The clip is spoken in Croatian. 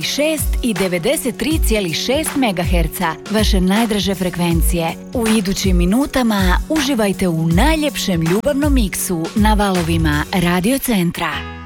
6 i 93,6 MHz, vaše najdraže frekvencije. U idućim minutama uživajte u najljepšem ljubavnom miksu na valovima Radio Centra.